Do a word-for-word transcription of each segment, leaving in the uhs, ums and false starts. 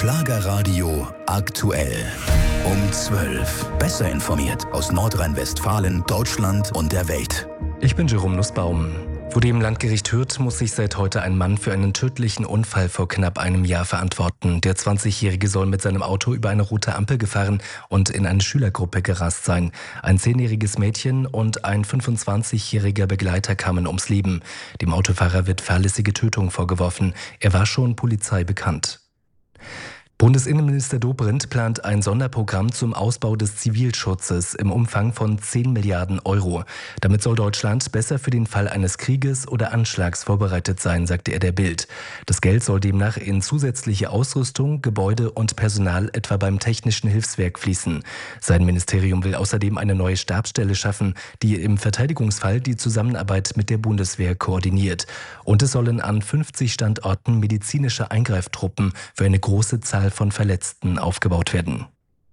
Schlagerradio aktuell. Um zwölf. Besser informiert aus Nordrhein-Westfalen, Deutschland und der Welt. Ich bin Jerome Nussbaum. Vor dem Landgericht Hürth muss sich seit heute ein Mann für einen tödlichen Unfall vor knapp einem Jahr verantworten. Der zwanzigjährige soll mit seinem Auto über eine rote Ampel gefahren und in eine Schülergruppe gerast sein. Ein zehnjähriges Mädchen und ein fünfundzwanzigjähriger Begleiter kamen ums Leben. Dem Autofahrer wird fahrlässige Tötung vorgeworfen. Er war schon Polizei bekannt. Bundesinnenminister Dobrindt plant ein Sonderprogramm zum Ausbau des Zivilschutzes im Umfang von zehn Milliarden Euro. Damit soll Deutschland besser für den Fall eines Krieges oder Anschlags vorbereitet sein, sagte er der Bild. Das Geld soll demnach in zusätzliche Ausrüstung, Gebäude und Personal etwa beim Technischen Hilfswerk fließen. Sein Ministerium will außerdem eine neue Stabsstelle schaffen, die im Verteidigungsfall die Zusammenarbeit mit der Bundeswehr koordiniert. Und es sollen an fünfzig Standorten medizinische Eingreiftruppen für eine große Zahl von Verletzten aufgebaut werden.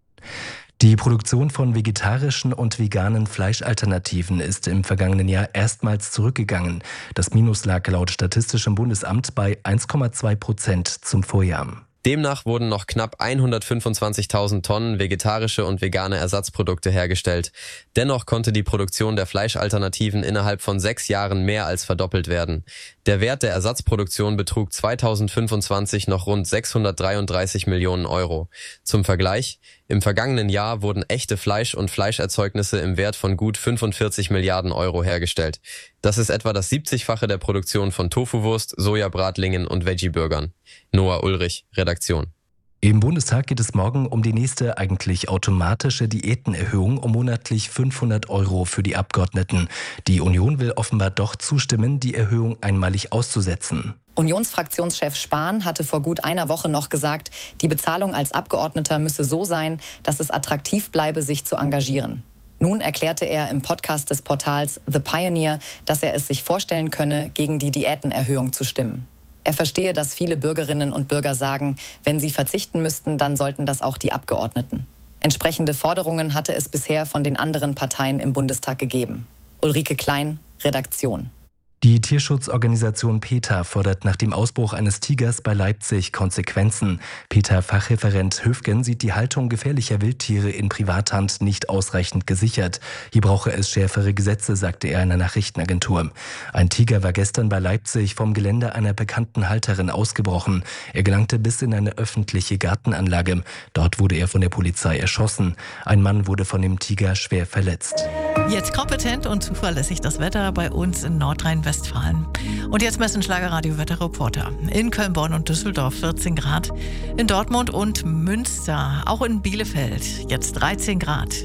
Die Produktion von vegetarischen und veganen Fleischalternativen ist im vergangenen Jahr erstmals zurückgegangen. Das Minus lag laut Statistischem Bundesamt bei eins Komma zwei Prozent zum Vorjahr. Demnach wurden noch knapp hundertfünfundzwanzigtausend Tonnen vegetarische und vegane Ersatzprodukte hergestellt. Dennoch konnte die Produktion der Fleischalternativen innerhalb von sechs Jahren mehr als verdoppelt werden. Der Wert der Ersatzproduktion betrug zweitausendfünfundzwanzig noch rund sechshundertdreiunddreißig Millionen Euro. Zum Vergleich: Im vergangenen Jahr wurden echte Fleisch- und Fleischerzeugnisse im Wert von gut fünfundvierzig Milliarden Euro hergestellt. Das ist etwa das siebzigfache der Produktion von Tofuwurst, Sojabratlingen und Veggie-Burgern. Noah Ulrich, Redaktion. Im Bundestag geht es morgen um die nächste eigentlich automatische Diätenerhöhung um monatlich fünfhundert Euro für die Abgeordneten. Die Union will offenbar doch zustimmen, die Erhöhung einmalig auszusetzen. Unionsfraktionschef Spahn hatte vor gut einer Woche noch gesagt, die Bezahlung als Abgeordneter müsse so sein, dass es attraktiv bleibe, sich zu engagieren. Nun erklärte er im Podcast des Portals The Pioneer, dass er es sich vorstellen könne, gegen die Diätenerhöhung zu stimmen. Er verstehe, dass viele Bürgerinnen und Bürger sagen, wenn sie verzichten müssten, dann sollten das auch die Abgeordneten. Entsprechende Forderungen hatte es bisher von den anderen Parteien im Bundestag gegeben. Ulrike Klein, Redaktion. Die Tierschutzorganisation PETA fordert nach dem Ausbruch eines Tigers bei Leipzig Konsequenzen. PETA-Fachreferent Höfgen sieht die Haltung gefährlicher Wildtiere in Privathand nicht ausreichend gesichert. Hier brauche es schärfere Gesetze, sagte er einer Nachrichtenagentur. Ein Tiger war gestern bei Leipzig vom Gelände einer bekannten Halterin ausgebrochen. Er gelangte bis in eine öffentliche Gartenanlage. Dort wurde er von der Polizei erschossen. Ein Mann wurde von dem Tiger schwer verletzt. Jetzt kompetent und zuverlässig das Wetter bei uns in Nordrhein-Westfalen. Und jetzt messen Schlagerradio-Wetterreporter. In Köln, Bonn und Düsseldorf vierzehn Grad. In Dortmund und Münster, auch in Bielefeld jetzt dreizehn Grad.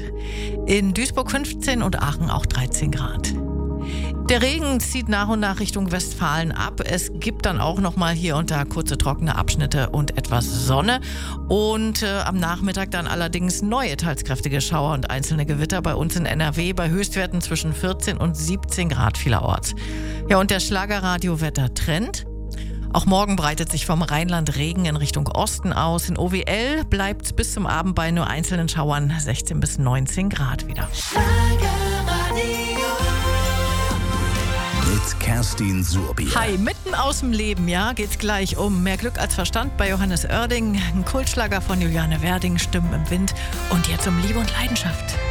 In Duisburg fünfzehn und Aachen auch dreizehn Grad. Der Regen zieht nach und nach Richtung Westfalen ab. Es gibt dann auch noch mal hier und da kurze trockene Abschnitte und etwas Sonne. Und äh, am Nachmittag dann allerdings neue, teils kräftige Schauer und einzelne Gewitter bei uns in N R W bei Höchstwerten zwischen vierzehn und siebzehn Grad vielerorts. Ja, und der Schlagerradio-Wetter-Trend? Auch morgen breitet sich vom Rheinland Regen in Richtung Osten aus. In O W L bleibt bis zum Abend bei nur einzelnen Schauern sechzehn bis neunzehn Grad wieder. Mit Kerstin Suhrbier. Hi, mitten aus dem Leben, ja, geht's gleich um mehr Glück als Verstand bei Johannes Oerding, ein Kultschlager von Juliane Werding, Stimmen im Wind und jetzt um Liebe und Leidenschaft.